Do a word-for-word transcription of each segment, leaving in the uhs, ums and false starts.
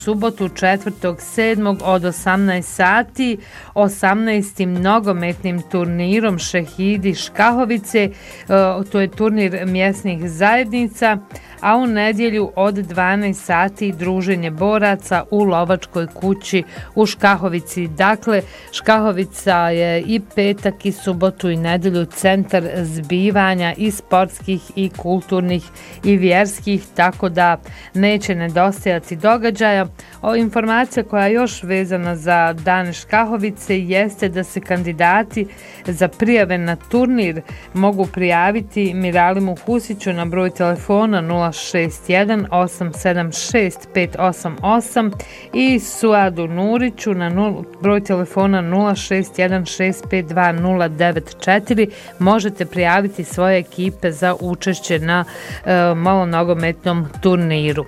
subotu četvrtog sedmog od osamnaest sati osamnaestim nogometnim turnirom Šehidi Škahovice, to je turnir mjesnih zajednica, a u nedjelju od dvanaest sati druženje boraca u Lovačkoj kući u Škahovici. Dakle, Škahovica je i petak i subotu i nedjelju centar zbivanja i sportskih i kulturnih i vjerskih, tako da neće nedostajati događaja. O informacija koja je još vezana za dane Škahovice jeste da se kandidati za prijave na turnir mogu prijaviti Miralimu Husiću na broj telefona nula šest jedan osam sedam šest pet osam osam i Suadu Nuriću na nul, broj telefona nula šest jedan šest pet dva nula devet četiri. Možete prijaviti svoje ekipe za učešće na e, malonogometnom turniru.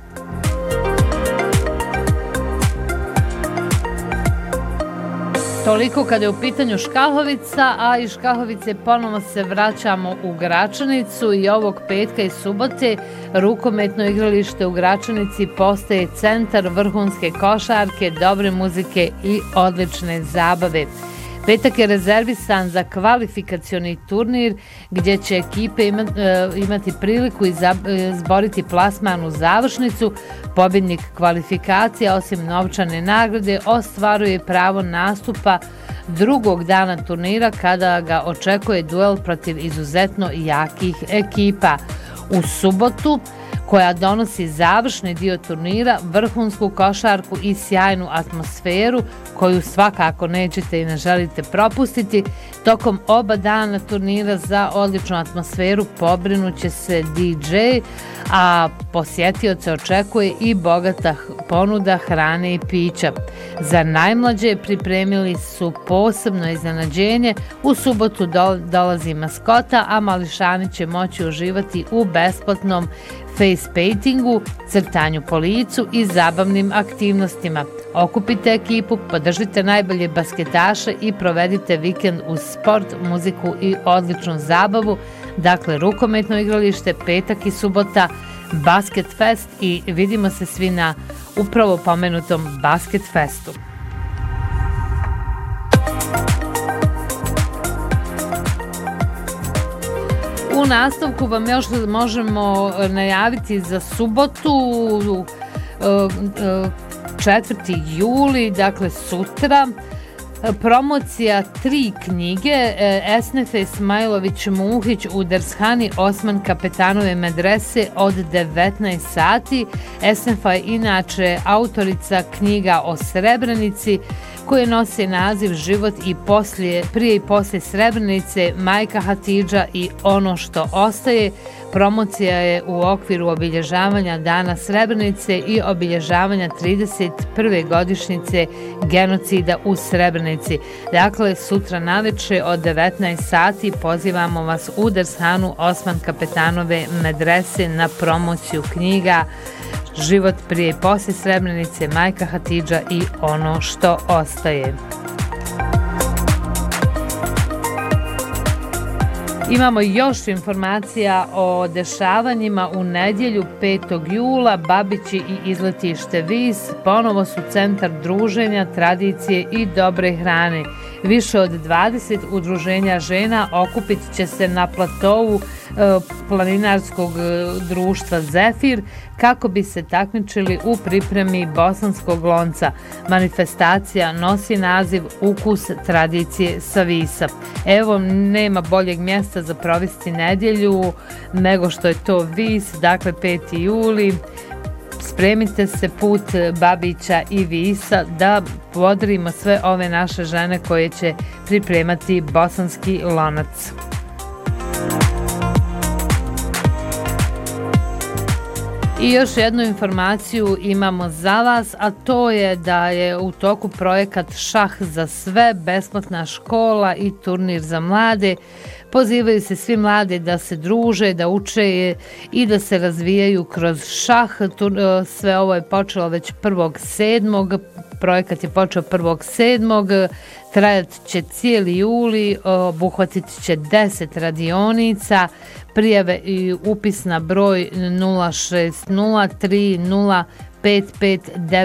Toliko kada je u pitanju Škahovica, a iz Škahovice ponovo se vraćamo u Gračanicu i ovog petka i subote rukometno igralište u Gračanici postaje centar vrhunske košarke, dobre muzike i odlične zabave. Petak je rezervisan za kvalifikacioni turnir gdje će ekipe imati priliku izboriti plasman u završnicu. Pobjednik kvalifikacija, osim novčane nagrade, ostvaruje pravo nastupa drugog dana turnira kada ga očekuje duel protiv izuzetno jakih ekipa. U subotu, koja donosi završni dio turnira, vrhunsku košarku i sjajnu atmosferu koju svakako nećete i ne želite propustiti. Tokom oba dana turnira za odličnu atmosferu pobrinuće se D J, a posjetioce očekuje i bogata ponuda hrane i pića. Za najmlađe pripremili su posebno iznenađenje. U subotu dolazi maskota, a mališani će moći uživati u besplatnom face paintingu, crtanju po licu i zabavnim aktivnostima. Okupite ekipu, podržite najbolje basketaše i provedite vikend uz sport, muziku i odličnu zabavu. Dakle, rukometno igralište, petak i subota, Basket Fest i vidimo se svi na upravo pomenutom Basket Festu. U nastavku vam još možemo najaviti za subotu četvrti juli, dakle sutra, promocija tri knjige Esnefe Smajlović-Muhić u Dershani Osman Kapetanove medrese od devetnaest sati. Esnefa je inače autorica knjiga o Srebrenici koje nose naziv Život i poslije, prije i poslije Srebrenice, Majka Hatidža i ono što ostaje. Promocija je u okviru obilježavanja Dana Srebrenice i obilježavanja trideset prve godišnjice genocida u Srebrenici. Dakle, sutra naveče od devetnaest sati pozivamo vas u Dershanu Osman Kapetanove medrese na promociju knjiga Život prije i poslije Srebrenice, Majka Hatidža i ono što ostaje. Imamo još informacija o dešavanjima u nedjelju petog jula. Babići i izletište Vis ponovo su centar druženja, tradicije i dobre hrane. Više od dvadeset udruženja žena okupit će se na platovu planinarskog društva Zefir kako bi se takmičili u pripremi bosanskog lonca. Manifestacija nosi naziv Ukus tradicije sa Visa. Evo, nema boljeg mjesta za provesti nedjelju nego što je to Vis, dakle peti juli. Spremite se put Babića i Visa da podrimo sve ove naše žene koje će pripremati bosanski lonac. I još jednu informaciju imamo za vas, a to je da je u toku projekat Šah za sve, besplatna škola i turnir za mlade. Pozivaju se svi mladi da se druže, da uče i da se razvijaju kroz šah. Sve ovo je počelo već prvog sedmog Projekat je počeo prvog sedmog Trajat će cijeli juli, obuhvatit će deset radionica. Prijave i upis na broj nula šest nula tri nula pet pet devet